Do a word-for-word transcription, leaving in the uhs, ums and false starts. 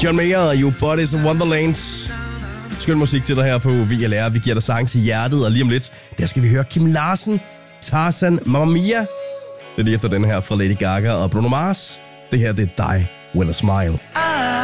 John Mayer og You Bodies of Wonderland. Skøn musik til dig her på V L R. Vi giver dig sang til hjertet, og lige om lidt, der skal vi høre Kim Larsen, Tarzan, Mamma Mia. Det er lige efter den her fra Lady Gaga og Bruno Mars. Det her, det er Die With A Smile.